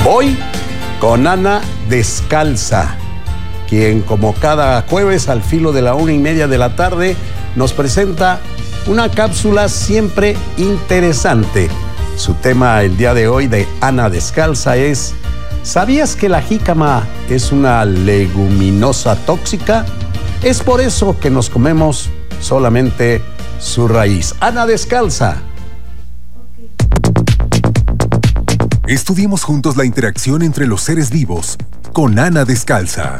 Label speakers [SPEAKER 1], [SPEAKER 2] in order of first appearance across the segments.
[SPEAKER 1] Hoy con Ana Descalza, quien como cada jueves al filo de la 1:30 de la tarde nos presenta una cápsula siempre interesante. Su tema el día de hoy de Ana Descalza es: ¿sabías que la jícama es una leguminosa tóxica? Es por eso que nos comemos solamente su raíz. Ana Descalza.
[SPEAKER 2] Estudiemos juntos la interacción entre los seres vivos con Ana Descalza.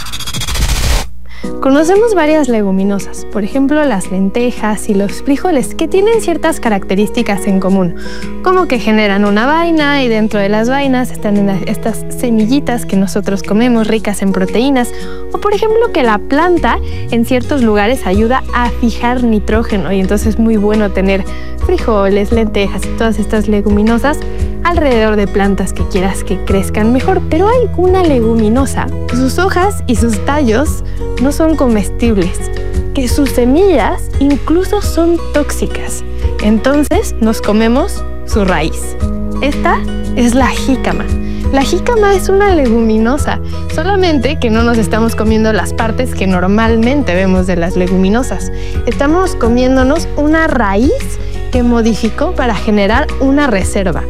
[SPEAKER 3] Conocemos varias leguminosas, por ejemplo las lentejas y los frijoles, que tienen ciertas características en común, como que generan una vaina y dentro de las vainas están estas semillitas que nosotros comemos ricas en proteínas, o por ejemplo que la planta en ciertos lugares ayuda a fijar nitrógeno y entonces es muy bueno tener frijoles, lentejas y todas estas leguminosas alrededor de plantas que quieras que crezcan mejor. Pero hay una leguminosa, sus hojas y sus tallos no son comestibles, que sus semillas incluso son tóxicas. Entonces nos comemos su raíz. Esta es la jícama. La jícama es una leguminosa, solamente que no nos estamos comiendo las partes que normalmente vemos de las leguminosas. Estamos comiéndonos una raíz que modificó para generar una reserva.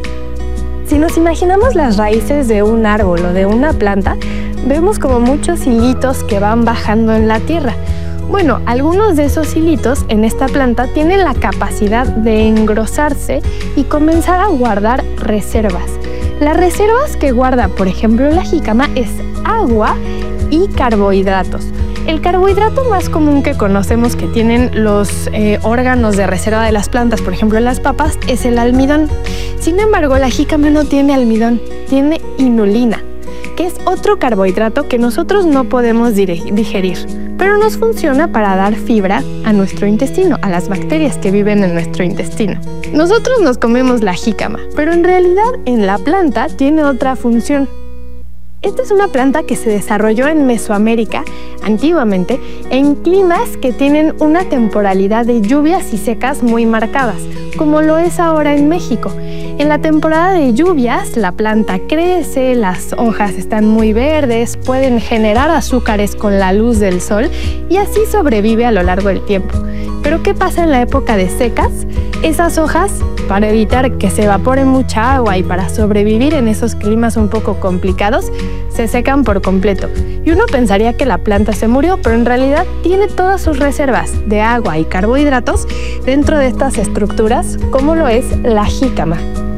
[SPEAKER 3] Si nos imaginamos las raíces de un árbol o de una planta, vemos como muchos hilitos que van bajando en la tierra. Bueno, algunos de esos hilitos en esta planta tienen la capacidad de engrosarse y comenzar a guardar reservas. Las reservas que guarda, por ejemplo, la jícama es agua y carbohidratos. El carbohidrato más común que conocemos que tienen los órganos de reserva de las plantas, por ejemplo en las papas, es el almidón. Sin embargo, la jícama no tiene almidón, tiene inulina, que es otro carbohidrato que nosotros no podemos digerir, pero nos funciona para dar fibra a nuestro intestino, a las bacterias que viven en nuestro intestino. Nosotros nos comemos la jícama, pero en realidad en la planta tiene otra función. Esta es una planta que se desarrolló en Mesoamérica antiguamente en climas que tienen una temporalidad de lluvias y secas muy marcadas, como lo es ahora en México. En la temporada de lluvias, la planta crece, las hojas están muy verdes, pueden generar azúcares con la luz del sol y así sobrevive a lo largo del tiempo. Pero ¿qué pasa en la época de secas? Esas hojas, para evitar que se evapore mucha agua y para sobrevivir en esos climas un poco complicados, se secan por completo. Y uno pensaría que la planta se murió, pero en realidad tiene todas sus reservas de agua y carbohidratos dentro de estas estructuras, como lo es la jícama.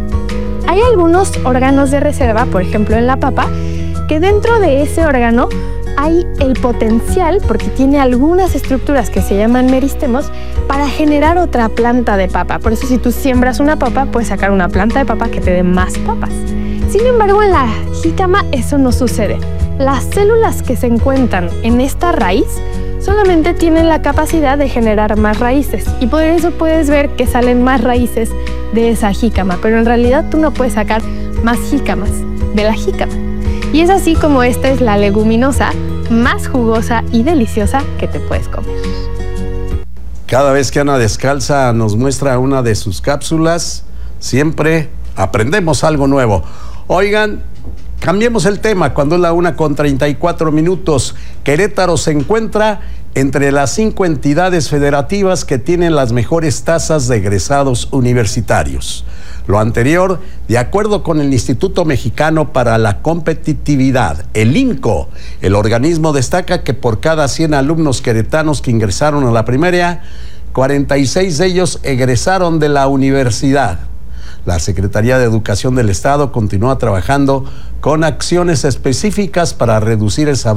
[SPEAKER 3] Hay algunos órganos de reserva, por ejemplo en la papa, que dentro de ese órgano hay el potencial, porque tiene algunas estructuras que se llaman meristemos, para generar otra planta de papa. Por eso si tú siembras una papa, puedes sacar una planta de papa que te dé más papas. Sin embargo, en la jícama eso no sucede. Las células que se encuentran en esta raíz solamente tienen la capacidad de generar más raíces y por eso puedes ver que salen más raíces de esa jícama, pero en realidad tú no puedes sacar más jícamas de la jícama. Y es así como esta es la leguminosa más jugosa y deliciosa que te puedes comer.
[SPEAKER 1] Cada vez que Ana Descalza nos muestra una de sus cápsulas, siempre aprendemos algo nuevo. Oigan, cambiemos el tema. Cuando es la 1:34, Querétaro se encuentra entre las 5 entidades federativas que tienen las mejores tasas de egresados universitarios. Lo anterior, de acuerdo con el Instituto Mexicano para la Competitividad, el IMCO. El organismo destaca que por cada 100 alumnos queretanos que ingresaron a la primaria, 46 de ellos egresaron de la universidad. La Secretaría de Educación del Estado continúa trabajando con acciones específicas para reducir esa brecha